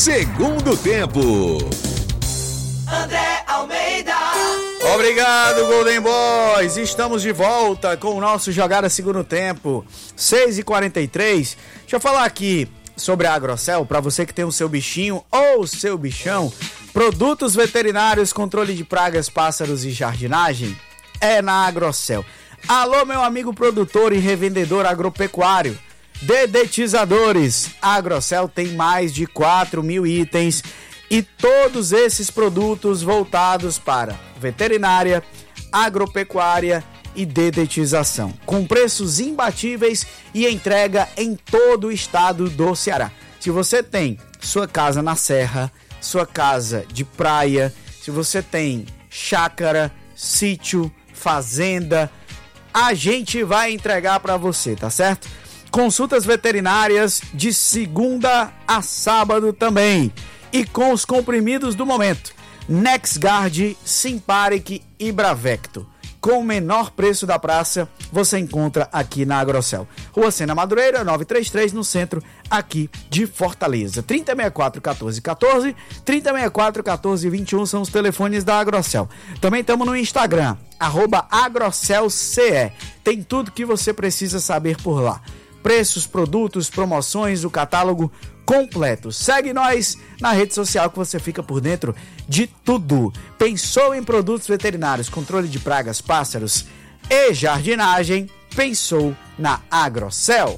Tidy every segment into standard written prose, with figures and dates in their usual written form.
Segundo tempo. André Almeida. Obrigado, Golden Boys. Estamos de volta com o nosso Jogada Segundo Tempo, 6h43. Deixa eu falar aqui sobre a Agrocel, para você que tem o seu bichinho ou o seu bichão. Produtos veterinários, controle de pragas, pássaros e jardinagem é na Agrocel. Alô, meu amigo produtor e revendedor agropecuário. Dedetizadores. A Agrocel tem mais de 4.000 itens e todos esses produtos voltados para veterinária, agropecuária e dedetização, com preços imbatíveis e entrega em todo o estado do Ceará. Se você tem sua casa na serra, sua casa de praia, se você tem chácara, sítio, fazenda, a gente vai entregar para você, tá certo? Consultas veterinárias de segunda a sábado também. E com os comprimidos do momento, NexGard, Simparic e Bravecto. Com o menor preço da praça, você encontra aqui na Agrocel. Rua Sena Madureira, 933, no centro, aqui de Fortaleza. 3064-1414, 3064-1421 são os telefones da Agrocel. Também estamos no Instagram, @AgrocelCE. Tem tudo que você precisa saber por lá. Preços, produtos, promoções, o catálogo completo. Segue nós na rede social que você fica por dentro de tudo. Pensou em produtos veterinários, controle de pragas, pássaros e jardinagem? Pensou na Agrocel.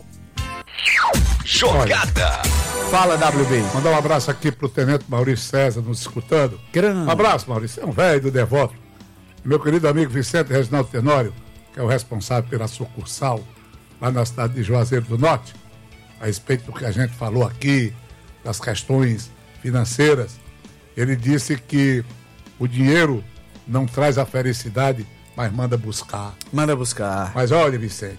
Jogada. Fala, WB. Mandar um abraço aqui pro tenente Maurício César nos escutando. Grande. Um abraço, Maurício. É um velho do devoto. Meu querido amigo Vicente Reginaldo Tenório, que é o responsável pela sucursal lá na cidade de Juazeiro do Norte, a respeito do que a gente falou aqui, das questões financeiras. Ele disse que o dinheiro não traz a felicidade, mas manda buscar. Manda buscar. Mas olha, Vicente,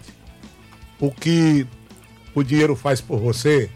o que o dinheiro faz por você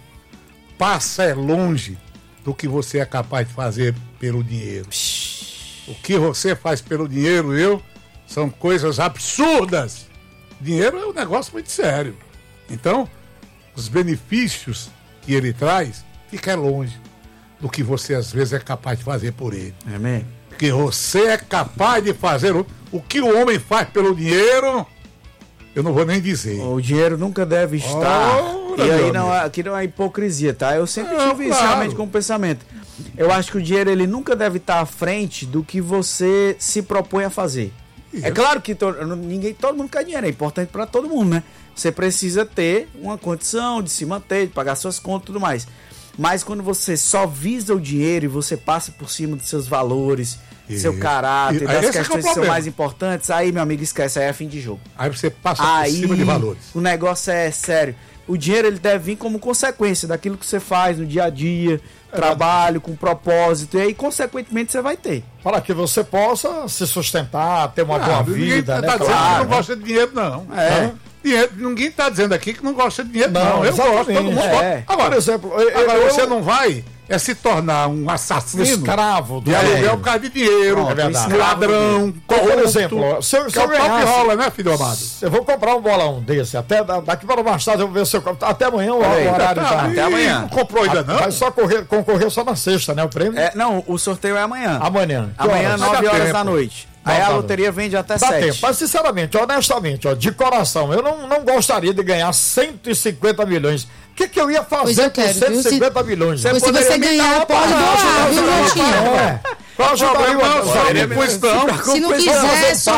passa longe do que você é capaz de fazer pelo dinheiro. O que você faz pelo dinheiro, são coisas absurdas. Dinheiro é um negócio muito sério. Então, os benefícios que ele traz fica longe do que você às vezes é capaz de fazer por ele. É mesmo? Porque você é capaz de fazer o que o homem faz pelo dinheiro, eu não vou nem dizer. O dinheiro nunca deve estar. E aí aqui não é hipocrisia, tá? Eu sempre tive isso realmente como pensamento. Eu acho que o dinheiro ele nunca deve estar à frente do que você se propõe a fazer. Isso. É claro que todo mundo quer dinheiro, é importante para todo mundo, né? Você precisa ter uma condição de se manter, de pagar suas contas e tudo mais. Mas quando você só visa o dinheiro e você passa por cima dos seus valores, seu caráter, das questões que são mais importantes, aí, meu amigo, esquece, aí é fim de jogo. Aí você passa por cima de valores. O negócio é sério. O dinheiro ele deve vir como consequência daquilo que você faz no dia a dia, trabalho, com propósito, e aí, consequentemente, você vai ter. Para que você possa se sustentar, ter uma boa vida, né? Ninguém está dizendo que não gosta de dinheiro, não. Ninguém está dizendo aqui que não gosta de dinheiro, não. Eu gosto, todo mundo gosta. Agora, por exemplo, você não vai se tornar um assassino, escravo de aluguel por causa de dinheiro, é verdade. Ladrão, por exemplo, se eu ganhasse, rola, né, filho amado? Eu vou comprar um bolão desse, até daqui para mais tarde eu vou ver se eu compro. Até amanhã o horário já. Até amanhã. Não comprou ainda não? Vai só concorrer só na sexta, né, o prêmio? Não, o sorteio é amanhã. Amanhã, 9 horas da noite. Aí a loteria vende até 7. Tempo. Mas sinceramente, honestamente, de coração, eu não gostaria de ganhar 150 milhões. O que eu ia fazer com 150 milhões? Se você ganhar, pode doar, viu, Motinha? Pra ajudar aí o Se não quiser,